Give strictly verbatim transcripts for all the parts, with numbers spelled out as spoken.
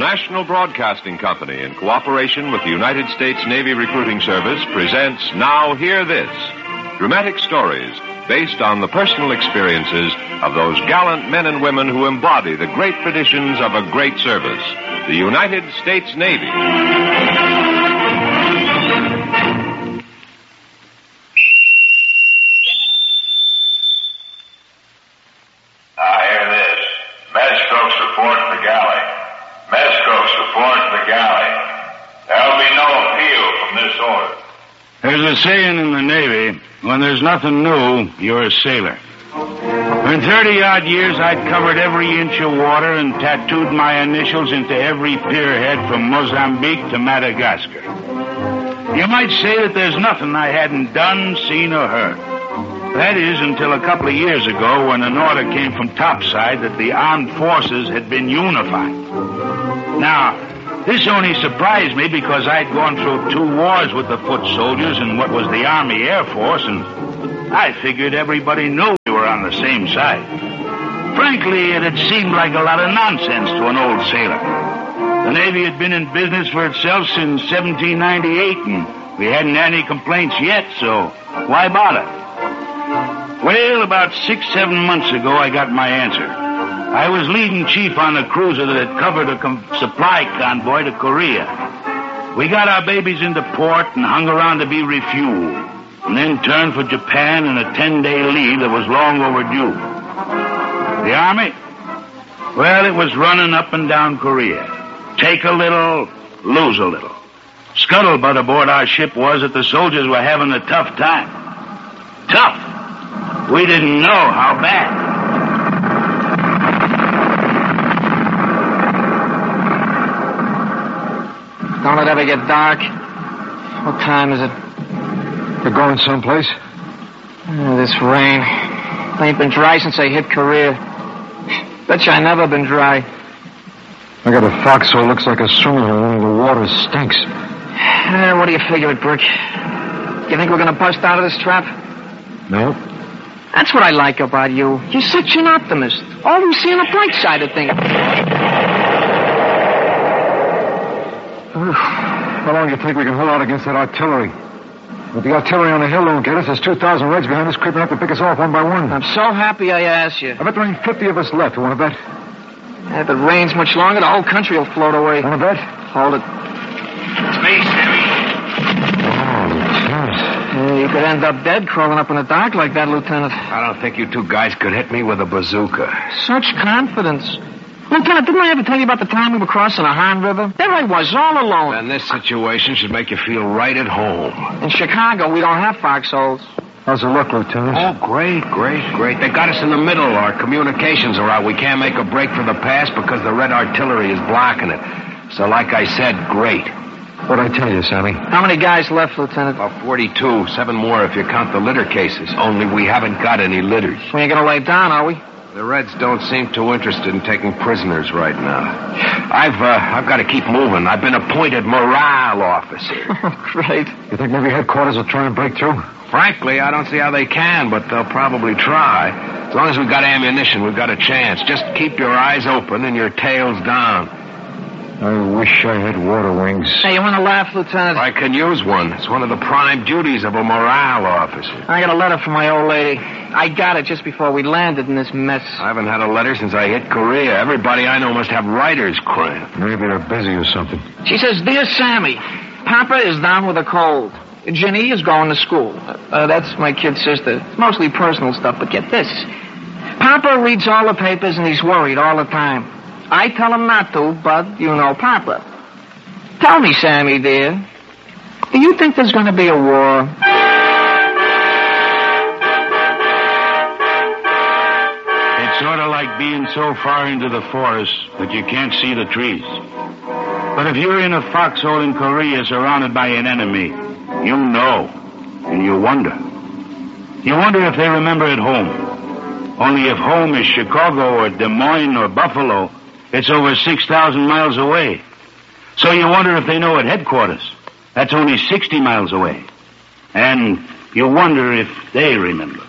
National Broadcasting Company, in cooperation with the United States Navy Recruiting Service, presents Now Hear This, dramatic stories based on the personal experiences of those gallant men and women who embody the great traditions of a great service, the United States Navy. There's a saying in the Navy, when there's nothing new, you're a sailor. In thirty-odd years, I'd covered every inch of water and tattooed my initials into every pierhead from Mozambique to Madagascar. You might say that there's nothing I hadn't done, seen, or heard. That is, until a couple of years ago when an order came from topside that the armed forces had been unified. Now, this only surprised me because I'd gone through two wars with the foot soldiers and what was the Army Air Force, and I figured everybody knew we were on the same side. Frankly, it had seemed like a lot of nonsense to an old sailor. The Navy had been in business for itself since seventeen ninety-eight, and we hadn't had any complaints yet, so why bother? Well, about six, seven months ago, I got my answer. I was leading chief on a cruiser that had covered a com- supply convoy to Korea. We got our babies into port and hung around to be refueled, and then turned for Japan in a ten-day leave that was long overdue. The Army? Well, it was running up and down Korea. Take a little, lose a little. Scuttlebutt aboard our ship was that the soldiers were having a tough time. Tough. We didn't know how bad. Don't it ever get dark? What time is it? You're going someplace? Oh, this rain. I ain't been dry since I hit Korea. Betcha I never been dry. I got a foxhole. Looks like a swimming hole, and the water stinks. Eh, what do you figure it, Brick? You think we're going to bust out of this trap? No. That's what I like about you. You're such an optimist. Always seeing the bright side of things. How long do you think we can hold out against that artillery? If the artillery on the hill don't get us, there's two thousand Reds behind us creeping up to pick us off one by one. I'm so happy I asked you. I bet there ain't fifty of us left. You want to bet? If it rains much longer, the whole country will float away. Want to bet? Hold it. It's me, Sammy. Oh, Lieutenant. Yeah, you could end up dead crawling up in the dark like that, Lieutenant. I don't think you two guys could hit me with a bazooka. Such confidence. Lieutenant, didn't I ever tell you about the time we were crossing the Han River? There I was, all alone. And this situation should make you feel right at home. In Chicago, we don't have foxholes. How's the look, Lieutenant? Oh, great, great, great. They got us in the middle. Our communications are out. We can't make a break for the pass because the Red artillery is blocking it. So like I said, great. What'd I tell you, Sammy? How many guys left, Lieutenant? About forty-two. Seven more if you count the litter cases. Only we haven't got any litters. We ain't gonna lay down, are we? The Reds don't seem too interested in taking prisoners right now. I've, uh, I've got to keep moving. I've been appointed morale officer. Oh, great. You think maybe headquarters will try and break through? Frankly, I don't see how they can, but they'll probably try. As long as we've got ammunition, we've got a chance. Just keep your eyes open and your tails down. I wish I had water wings. Hey, you want to laugh, Lieutenant? I can use one. It's one of the prime duties of a morale officer. I got a letter from my old lady. I got it just before we landed in this mess. I haven't had a letter since I hit Korea. Everybody I know must have writer's cramp. Maybe they're busy or something. She says, Dear Sammy, Papa is down with a cold. Ginny is going to school. Uh, that's my kid sister. It's mostly personal stuff, but get this. Papa reads all the papers and he's worried all the time. I tell him not to, but you know Papa. Tell me, Sammy, dear, do you think there's going to be a war? It's sort of like being so far into the forest that you can't see the trees. But if you're in a foxhole in Korea surrounded by an enemy, you know, and you wonder. You wonder if they remember at home. Only if home is Chicago or Des Moines or Buffalo, it's over six thousand miles away. So you wonder if they know at headquarters. That's only sixty miles away. And you wonder if they remember.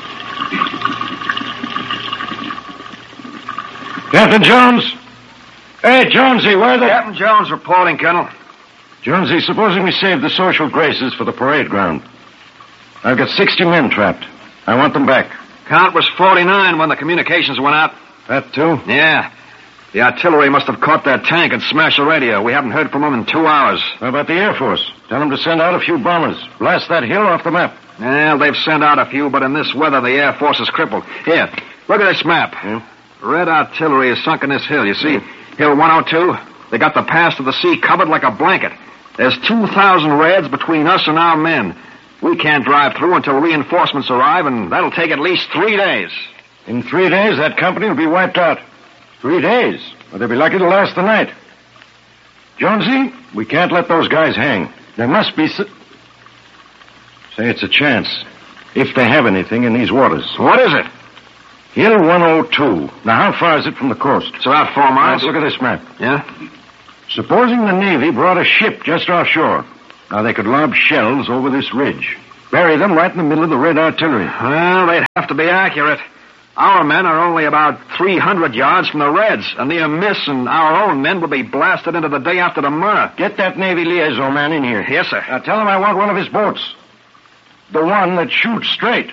Captain Jones? Hey, Jonesy, where the... Captain Jones reporting, Colonel. Jonesy, supposing we save the social graces for the parade ground. I've got sixty men trapped. I want them back. Count was forty-nine when the communications went out. That too? Yeah. The artillery must have caught that tank and smashed the radio. We haven't heard from them in two hours. How about the Air Force? Tell them to send out a few bombers. Blast that hill off the map. Well, they've sent out a few, but in this weather, the Air Force is crippled. Here, look at this map. Yeah. Red artillery is sunk in this hill, you see? Yeah. Hill one oh two. They got the pass to the sea covered like a blanket. There's two thousand Reds between us and our men. We can't drive through until reinforcements arrive, and that'll take at least three days. In three days, that company will be wiped out. Three days? Well, they'll be lucky to last the night. Jonesy, we can't let those guys hang. There must be... S- Say, it's a chance. If they have anything in these waters. What is it? Hill one oh two. Now, how far is it from the coast? It's about four miles. Let's look at this map. Yeah? Supposing the Navy brought a ship just offshore. Now, they could lob shells over this ridge. Bury them right in the middle of the Red artillery. Well, they'd have to be accurate. Our men are only about three hundred yards from the Reds. A near miss, and our own men will be blasted into the day after tomorrow. Get that Navy liaison man in here. Yes, sir. Now, tell him I want one of his boats. The one that shoots straight.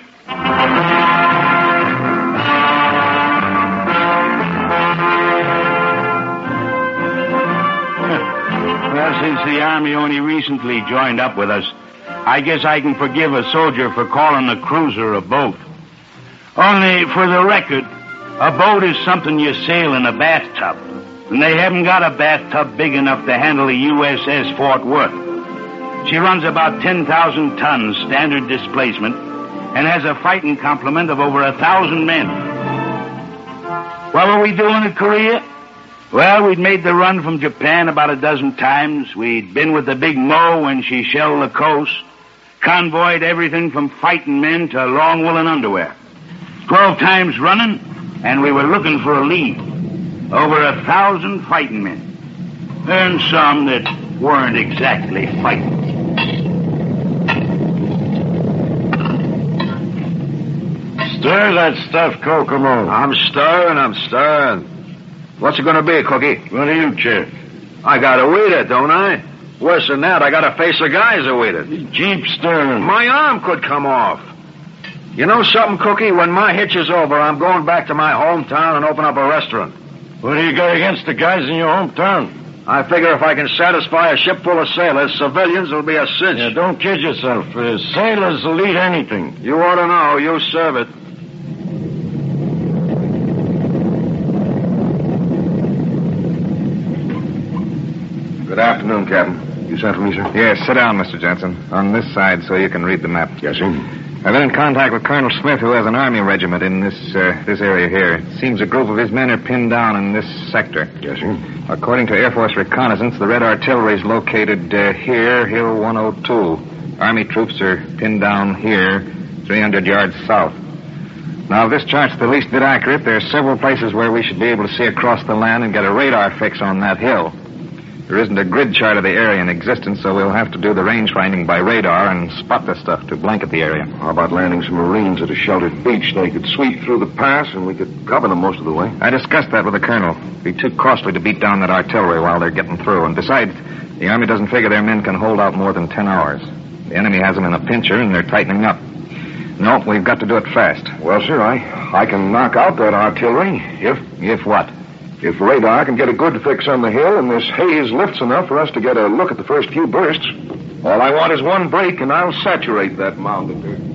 Well, since the Army only recently joined up with us, I guess I can forgive a soldier for calling a cruiser a boat. Only, for the record, a boat is something you sail in a bathtub. And they haven't got a bathtub big enough to handle the U S S Fort Worth. She runs about ten thousand tons standard displacement and has a fighting complement of over a thousand men. What were we doing in Korea? Well, we'd made the run from Japan about a dozen times. We'd been with the Big Mo when she shelled the coast, convoyed everything from fighting men to long woolen underwear. Twelve times running, and we were looking for a lead. Over a thousand fighting men. And some that weren't exactly fighting. Stir that stuff, Kokomo. I'm stirring, I'm stirring. What's it going to be, Cookie? What do you check? I got to eat it, don't I? Worse than that, I got to face the guys who eat it. Keep stirring. My arm could come off. You know something, Cookie? When my hitch is over, I'm going back to my hometown and open up a restaurant. What do you got against the guys in your hometown? I figure if I can satisfy a ship full of sailors, civilians will be a cinch. Yeah, don't kid yourself. Uh, sailors will eat anything. You ought to know. You serve it. Good afternoon, Captain. You sent for me, sir? Yes, sit down, Mister Jensen. On this side so you can read the map. Yes, sir. I've been in contact with Colonel Smith, who has an Army regiment in this uh, this area here. It seems a group of his men are pinned down in this sector. Yes, sir. According to Air Force reconnaissance, the Red artillery is located uh, here, Hill one oh two. Army troops are pinned down here, three hundred yards south. Now, if this chart's the least bit accurate, there are several places where we should be able to see across the land and get a radar fix on that hill. There isn't a grid chart of the area in existence, so we'll have to do the range finding by radar and spot the stuff to blanket the area. How about landing some Marines at a sheltered beach? They could sweep through the pass, and we could cover them most of the way. I discussed that with the colonel. It'd be too costly to beat down that artillery while they're getting through. And besides, the Army doesn't figure their men can hold out more than ten hours. The enemy has them in a pincher, and they're tightening up. No, we've got to do it fast. Well, sir, I, I can knock out that artillery. If... If what? If radar can get a good fix on the hill and this haze lifts enough for us to get a look at the first few bursts, all I want is one break and I'll saturate that mound of dirt.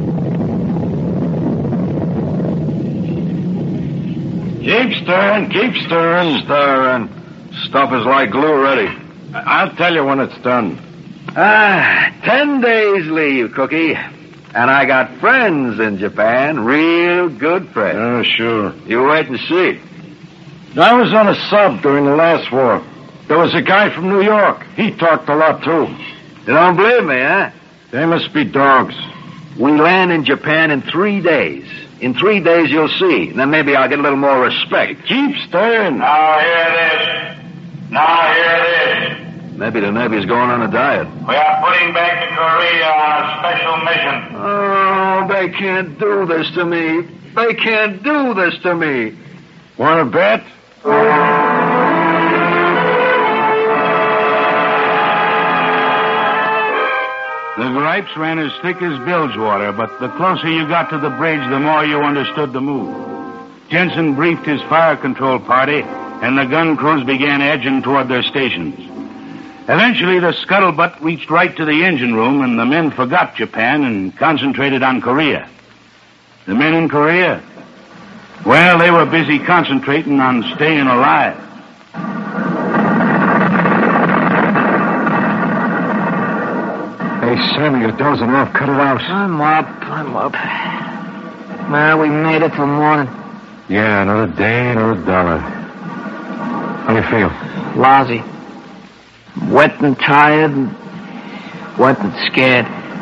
Keep stirring, keep stirring. Stirring. Stuff is like glue ready. I'll tell you when it's done. Ah, ten days leave, Cookie. And I got friends in Japan, real good friends. Oh, sure. You wait and see. I was on a sub during the last war. There was a guy from New York. He talked a lot, too. You don't believe me, huh? They must be dogs. We land in Japan in three days. In three days, you'll see. Then maybe I'll get a little more respect. Keep stirring. Now hear this. Now hear this. Maybe the Navy's going on a diet. We are putting back to Korea on a special mission. Oh, they can't do this to me. They can't do this to me. Want to bet? The gripes ran as thick as bilge water, but the closer you got to the bridge, the more you understood the move. Jensen briefed his fire control party, and the gun crews began edging toward their stations. Eventually, the scuttlebutt reached right to the engine room, and the men forgot Japan and concentrated on Korea. The men in Korea? Well, they were busy concentrating on staying alive. Hey, Sammy, you're dozing off. Cut it out. I'm up. I'm up. Well, we made it till morning. Yeah, another day, another dollar. How do you feel? Lousy. Wet and tired, and wet and scared.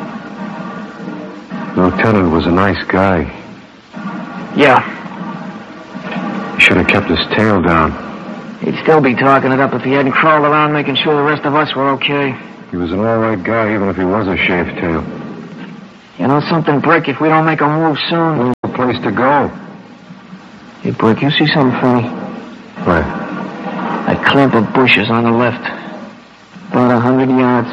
Lieutenant was a nice guy. Yeah. He should have kept his tail down. He'd still be talking it up if he hadn't crawled around making sure the rest of us were okay. He was an all right guy, even if he was a shaved tail. You know something, Brick? If we don't make a move soon... Where's the place to go? Hey, Brick, you see something funny? Where? That clump of bushes on the left. About a hundred yards.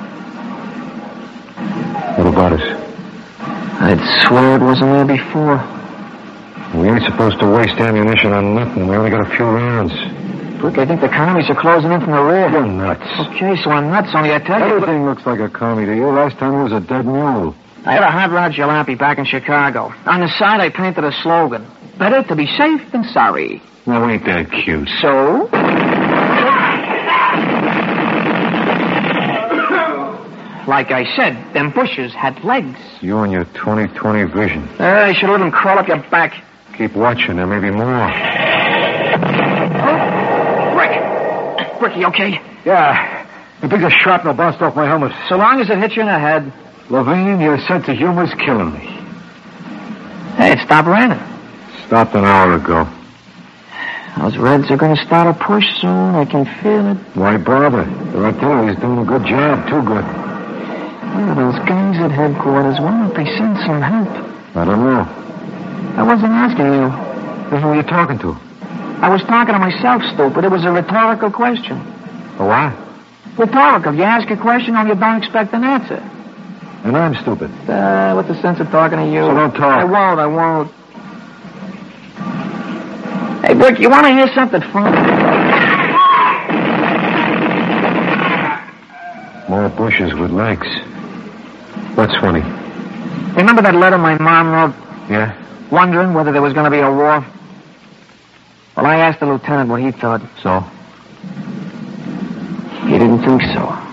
What about it? I'd swear it wasn't there before. We ain't supposed to waste ammunition on nothing. We only got a few rounds. Brick, I think the commies are closing in from the rear. You're nuts. Okay, so I'm nuts, only I tell you... Everything looks like a commie to you. Last time it was a dead mule. I had a hot rod jalopy back in Chicago. On the side, I painted a slogan. Better to be safe than sorry. Well, ain't that cute? So? Like I said, them bushes had legs. You and your twenty twenty vision. Uh, I should let them crawl up your back. Keep watching. There may be more. Oh, Brick. Brick, you okay? Yeah. A big shrapnel bounced off my helmet. So long as it hit you in the head. Levine, your sense of humor's killing me. Hey, it stopped raining. Stopped an hour ago. Those Reds are going to start a push soon. I can feel it. Why bother? The artillery's doing a good job. Too good. Where are those guys at headquarters? Why don't they send some help? I don't know. I wasn't asking you. Then who are you talking to? I was talking to myself, stupid. It was a rhetorical question. A what? Rhetorical. You ask a question and you don't expect an answer. And I'm stupid. Uh, what's the sense of talking to you? So don't talk. I won't, I won't. Hey, Brick, you want to hear something funny? More bushes with legs. What's funny? Remember that letter my mom wrote? Yeah? Wondering whether there was going to be a war? Well, I asked the lieutenant what he thought. So? He didn't think so.